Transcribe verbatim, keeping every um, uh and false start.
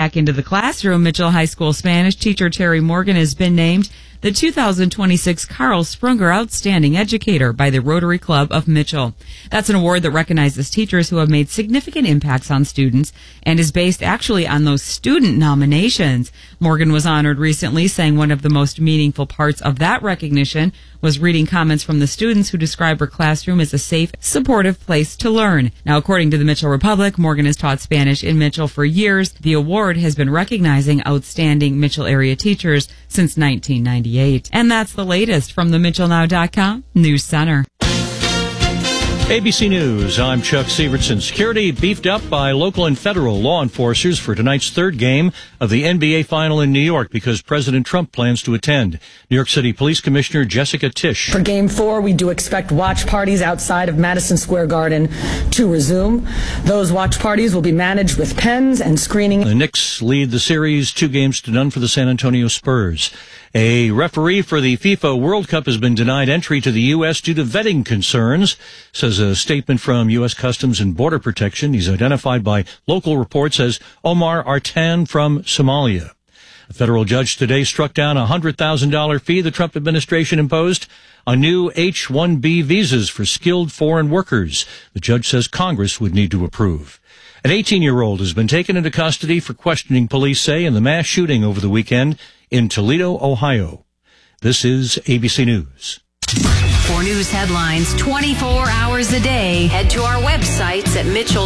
back into the classroom, Mitchell High School Spanish teacher Terry Morgan has been named the two thousand twenty-six Carl Sprunger Outstanding Educator by the Rotary Club of Mitchell. That's an award that recognizes teachers who have made significant impacts on students and is based actually on those student nominations. Morgan was honored recently, saying one of the most meaningful parts of that recognition was reading comments from the students who describe her classroom as a safe, supportive place to learn. Now, according to the Mitchell Republic, Morgan has taught Spanish in Mitchell for years. The award has been recognizing outstanding Mitchell area teachers since nineteen ninety-eight. And that's the latest from the Mitchell Now dot com News Center. A B C News, I'm Chuck Severson. Security beefed up by local and federal law enforcers for tonight's third game of the N B A Final in New York because President Trump plans to attend. New York City Police Commissioner Jessica Tisch. For Game four, we do expect watch parties outside of Madison Square Garden to resume. Those watch parties will be managed with pens and screening. The Knicks lead the series two games to none for the San Antonio Spurs. A referee for the FIFA World Cup has been denied entry to the U S due to vetting concerns, says a statement from U S Customs and Border Protection. He's identified by local reports as Omar Artan from Somalia. A federal judge today struck down a one hundred thousand dollars fee the Trump administration imposed on new H one B visas for skilled foreign workers. The judge says Congress would need to approve. An eighteen-year-old has been taken into custody for questioning, police say, in the mass shooting over the weekend in Toledo, Ohio. This is A B C News. For news headlines twenty-four hours a day, head to our websites at Mitchell